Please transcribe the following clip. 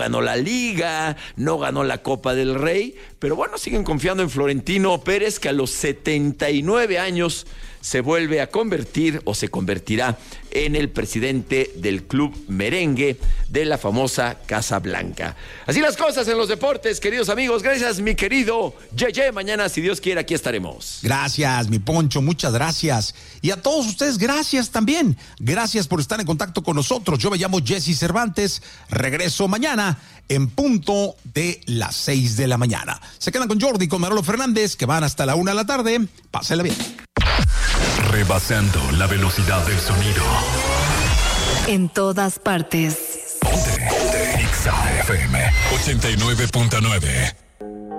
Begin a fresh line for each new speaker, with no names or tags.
ganó la Liga, no ganó la Copa del Rey, pero bueno, siguen confiando en Florentino Pérez, que a los 79 años se vuelve a convertir o se convertirá en el presidente del club merengue de la famosa Casa Blanca. Así las cosas en los deportes, queridos amigos. Gracias, mi querido Yeye. Mañana, si Dios quiere, aquí estaremos.
Gracias, mi Poncho, muchas gracias. Y a todos ustedes, gracias también. Gracias por estar en contacto con nosotros. Yo me llamo Jesse Cervantes. Regreso mañana en punto de las 6 de la mañana. Se quedan con Jordi y con Manolo Fernández, que van hasta la 1 de la tarde. Pásenla bien.
Rebasando la velocidad del sonido.
En todas partes.
Ponte XAFM 89.9.